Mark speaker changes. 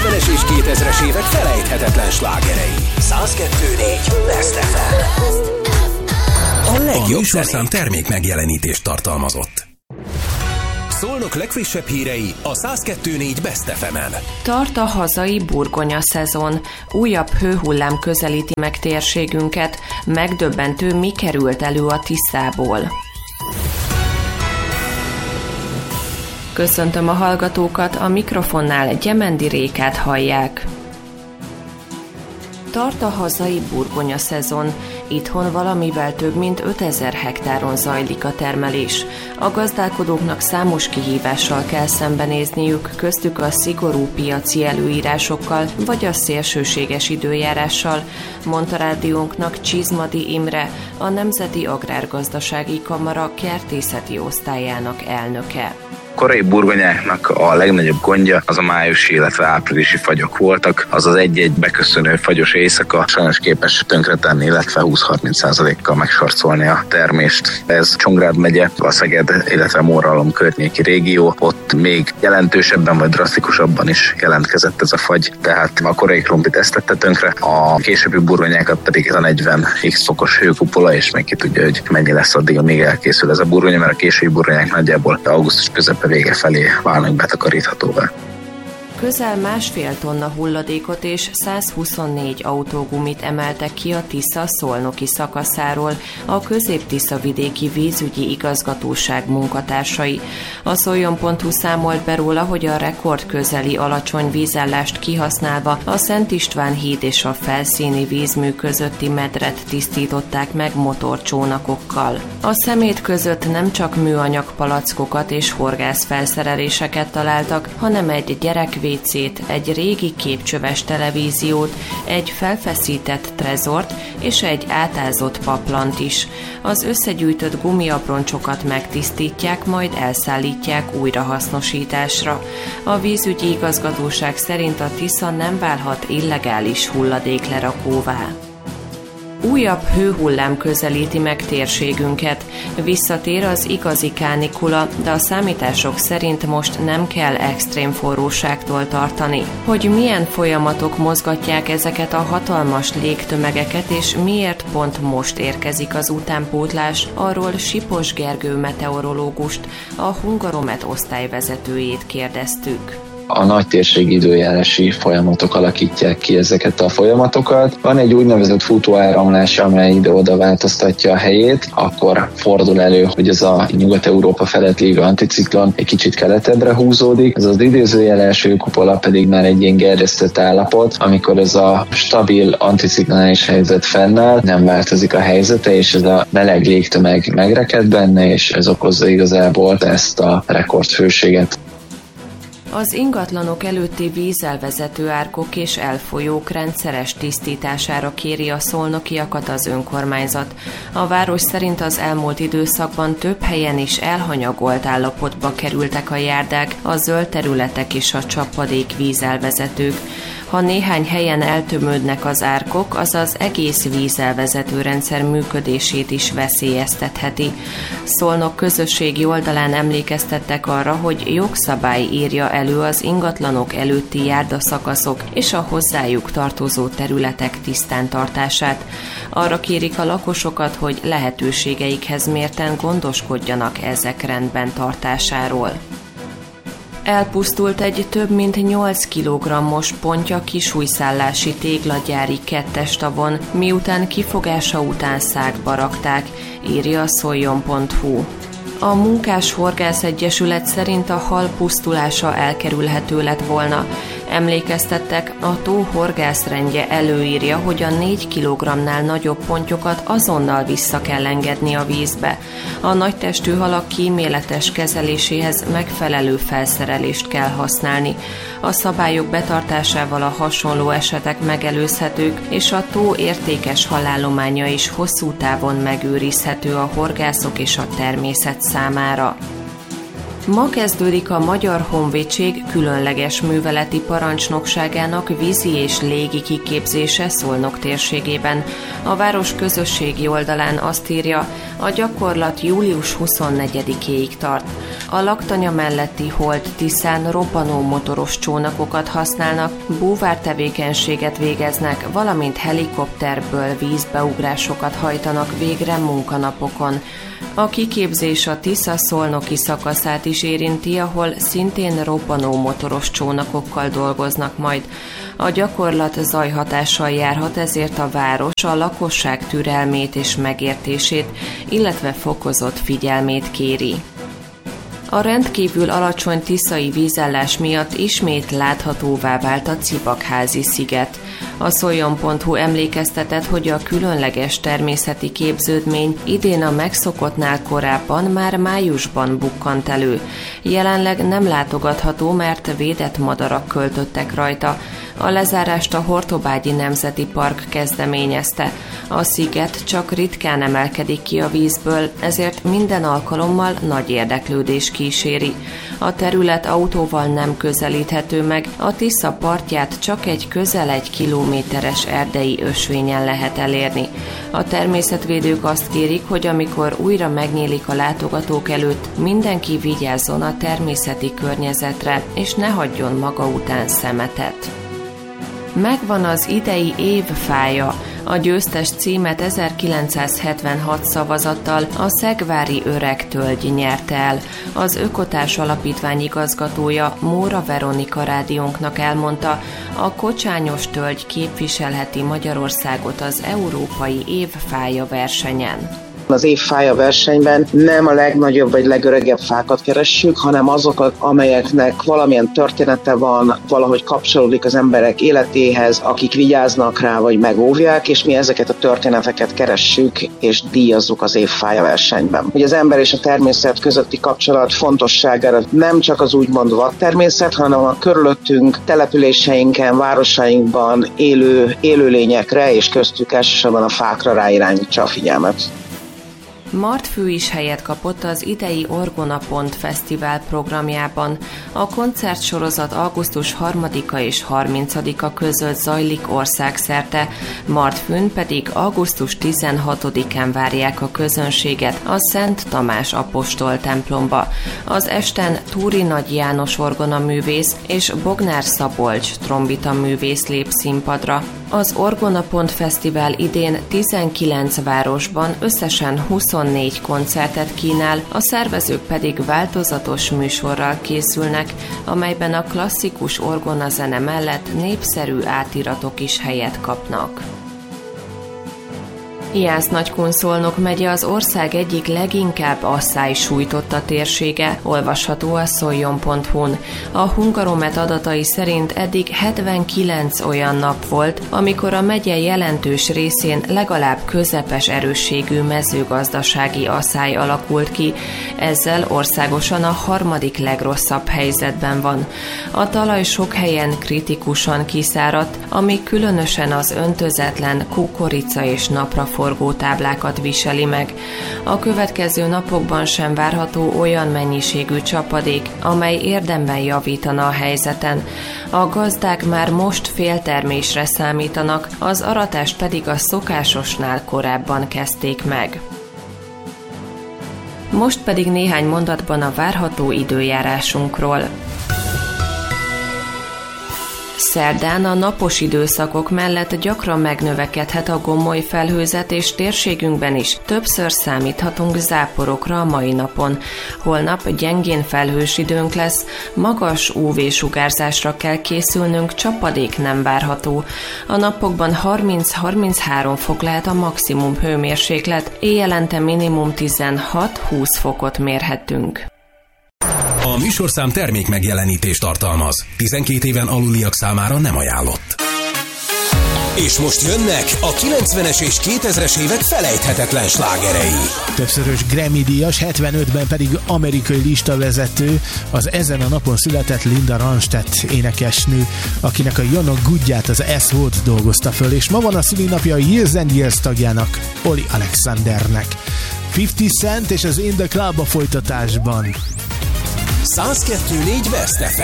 Speaker 1: 90-es és 2000-es évek felejthetetlen slágerei. 102.4 Best FM. A legjobb műsorszám termék megjelenítést tartalmazott. Szolnok legfrissebb hírei a 102.4 Best FM-en.
Speaker 2: Tart a hazai burgonya szezon. Újabb hőhullám közelíti meg térségünket. Megdöbbentő, mi került elő a Tiszából. Köszöntöm a hallgatókat, a mikrofonnál Gyemendi Rékát hallják. Tart a hazai burgonya szezon. Itthon valamivel több mint 5000 hektáron zajlik a termelés. A gazdálkodóknak számos kihívással kell szembenézniük, köztük a szigorú piaci előírásokkal vagy a szélsőséges időjárással, mondta rádiónknak Csizmadi Imre, a Nemzeti Agrárgazdasági Kamara kertészeti osztályának elnöke.
Speaker 3: Korai burgonyáknak a legnagyobb gondja az a májusi, illetve áprilisi fagyok voltak. Az az egy-egy beköszönő fagyos éjszaka sajnos képes tönkretenni, illetve 20-30%-kal megsarcolni a termést. Ez Csongrád megye, a Szeged, illetve Móralom környéki régió. Ott még jelentősebben vagy drasztikusabban is jelentkezett ez a fagy, tehát a korai krumplit ezt tette tönkre, a későbbi burgonyákat pedig a 40x fokos hőkupola, és még ki tudja, hogy mennyi lesz addig, amíg elkészül ez a burgonya, mert a későbbi burgonyák nagyjából augusztus közepe vége felé válnak betakaríthatóvá.
Speaker 2: Közel 1,5 tonna hulladékot és 124 autógumit emeltek ki a Tisza szolnoki szakaszáról a Közép-Tiszavidéki Vízügyi Igazgatóság munkatársai. A Szoljon.hu számolt be róla, hogy a rekord közeli alacsony vízállást kihasználva a Szent István híd és a felszíni vízmű közötti medret tisztították meg motorcsónakokkal. A szemét között nem csak műanyag palackokat és horgászfelszereléseket találtak, hanem egy gyerekvécét, egy régi képcsöves televíziót, egy felfeszített trezort és egy átázott paplant is. Az összegyűjtött gumiabroncsokat megtisztítják, majd elszállítják újrahasznosításra. A vízügyi igazgatóság szerint a Tisza nem válhat illegális hulladéklerakóvá. Újabb hőhullám közelíti meg térségünket. Visszatér az igazi kánikula, de a számítások szerint most nem kell extrém forróságtól tartani. Hogy milyen folyamatok mozgatják ezeket a hatalmas légtömegeket, és miért pont most érkezik az utánpótlás, arról Sipos Gergő meteorológust, a Hungaromet osztályvezetőjét kérdeztük.
Speaker 4: A nagy térségi időjárási folyamatok alakítják ki ezeket a folyamatokat. Van egy úgynevezett futóáramlás, amely ide-oda változtatja a helyét, akkor fordul elő, hogy ez a Nyugat-Európa felett lévő anticiklon egy kicsit keletebbre húzódik. Ez az idézőjeles hőkupola pedig már egy ilyen gerjesztett állapot, amikor ez a stabil anticiklonális helyzet fennáll, nem változik a helyzete, és ez a meleg légtömeg megreked benne, és ez okozza igazából ezt a rekordhőséget.
Speaker 2: Az ingatlanok előtti vízelvezető árkok és elfolyók rendszeres tisztítására kéri a szolnokiakat az önkormányzat. A város szerint az elmúlt időszakban több helyen is elhanyagolt állapotba kerültek a járdák, a zöld területek és a csapadék vízelvezetők. Ha néhány helyen eltömődnek az árkok, az az egész vízelvezető rendszer működését is veszélyeztetheti. Szolnok közösségi oldalán emlékeztettek arra, hogy jogszabály írja elő az ingatlanok előtti járdaszakaszok és a hozzájuk tartozó területek tisztántartását. Arra kérik a lakosokat, hogy lehetőségeikhez mérten gondoskodjanak ezek rendben tartásáról. Elpusztult egy több mint 8 kg-os pontya kisújszállási téglagyári 2-es tavon, miután kifogása után szákba rakták, írja a Szoljon.hu. A Munkás Horgász Egyesület szerint a hal pusztulása elkerülhető lett volna. Emlékeztettek, a tó horgászrendje előírja, hogy a 4 kg-nál nagyobb pontyokat azonnal vissza kell engedni a vízbe. A nagytestű halak kíméletes kezeléséhez megfelelő felszerelést kell használni. A szabályok betartásával a hasonló esetek megelőzhetők, és a tó értékes halállománya is hosszú távon megőrizhető a horgászok és a természet számára. Ma kezdődik a Magyar Honvédség különleges műveleti parancsnokságának vízi és légi kiképzése Szolnok térségében. A város közösségi oldalán azt írja, a gyakorlat július 24-éig tart. A laktanya melletti Holt-Tiszán robbanó motoros csónakokat használnak, búvártevékenységet végeznek, valamint helikopterből vízbeugrásokat hajtanak végre munkanapokon. A kiképzés a Tisza-Szolnoki szakaszát is érinti, ahol szintén robbanó motoros csónakokkal dolgoznak majd. A gyakorlat zajhatással járhat, ezért a város a lakosság türelmét és megértését, illetve fokozott figyelmét kéri. A rendkívül alacsony tiszai vízállás miatt ismét láthatóvá vált a Cibakházi sziget. A Szoljon.hu emlékeztetett, hogy a különleges természeti képződmény idén a megszokottnál korábban már májusban bukkant elő. Jelenleg nem látogatható, mert védett madarak költöttek rajta. A lezárást a Hortobágyi Nemzeti Park kezdeményezte. A sziget csak ritkán emelkedik ki a vízből, ezért minden alkalommal nagy érdeklődés kíséri. A terület autóval nem közelíthető meg, a Tisza partját csak egy közel 1 kilométeres erdei ösvényen lehet elérni. A természetvédők azt kérik, hogy amikor újra megnyílik a látogatók előtt, mindenki vigyázzon a természeti környezetre, és ne hagyjon maga után szemetet. Megvan az idei év fája. A győztes címet 1976 szavazattal a Szegvári Öreg Tölgy nyerte el. Az Ökotárs Alapítvány igazgatója, Móra Veronika rádiónknak elmondta, a kocsányos tölgy képviselheti Magyarországot az Európai Évfája versenyen.
Speaker 5: Az évfája versenyben nem a legnagyobb vagy legöregebb fákat keressük, hanem azokat, amelyeknek valamilyen története van, valahogy kapcsolódik az emberek életéhez, akik vigyáznak rá vagy megóvják, és mi ezeket a történeteket keressük és díjazzuk az évfája versenyben. Hogy az ember és a természet közötti kapcsolat fontosságára nem csak az úgymond vadtermészet, hanem a körülöttünk, településeinken, városainkban élő élőlényekre és köztük elsősorban a fákra ráirányítsa a figyelmet.
Speaker 2: Martfő is helyet kapott az idei Orgona Pont Fesztivál programjában. A koncertsorozat augusztus 3-a és 30-a között zajlik országszerte, Martfőn pedig augusztus 16-án várják a közönséget a Szent Tamás apostol templomba. Az esten Túri Nagy János orgonaművész és Bognár Szabolcs trombitaművész lép színpadra. Az Orgona Pont Fesztivál idén 19 városban összesen 24 koncertet kínál, a szervezők pedig változatos műsorral készülnek, amelyben a klasszikus orgonazene mellett népszerű átiratok is helyet kapnak. Jász-Nagykun-Szolnok megye az ország egyik leginkább asszály sújtotta térsége, olvasható a Szoljon.hu-n. A Hungaromet adatai szerint eddig 79 olyan nap volt, amikor a megye jelentős részén legalább közepes erősségű mezőgazdasági asszály alakult ki, ezzel országosan a 3. legrosszabb helyzetben van. A talaj sok helyen kritikusan kiszáradt, ami különösen az öntözetlen kukorica és napraforgó táblákat viseli meg. A következő napokban sem várható olyan mennyiségű csapadék, amely érdemben javítana a helyzeten. A gazdák már most féltermésre számítanak, az aratást pedig a szokásosnál korábban kezdték meg. Most pedig néhány mondatban a várható időjárásunkról. Szerdán a napos időszakok mellett gyakran megnövekedhet a gomoly felhőzet, és térségünkben is többször számíthatunk záporokra a mai napon. Holnap gyengén felhős időnk lesz, magas UV-sugárzásra kell készülnünk, csapadék nem várható. A napokban 30-33 fok lehet a maximum hőmérséklet, éjjelente minimum 16-20 fokot mérhetünk.
Speaker 1: A műsorszám termék megjelenítést tartalmaz. 12 éven aluliak számára nem ajánlott. És most jönnek a 90-es és 2000-es évek felejthetetlen slágerei.
Speaker 6: Többszörös Grammy-díjas, 75-ben pedig amerikai listavezető, az ezen a napon született Linda Ronstadt énekesnő, akinek a You're No Good-ját az S-Volt dolgozta föl, és ma van a szülinapja a Years and Years tagjának, Oli Alexandernek. 50 Cent és az In The Club a folytatásban.
Speaker 1: 102.4 West FM.